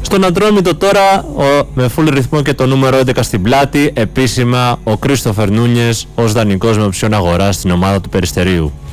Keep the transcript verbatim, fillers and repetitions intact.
Στον Ατρόμητο τώρα, ο, με full ρυθμό και το νούμερο έντεκα στην πλάτη, επίσημα ο Κρίστοφερ Νούνιες ως δανεικός με οψιόν αγοράς στην ομάδα του Περιστερίου.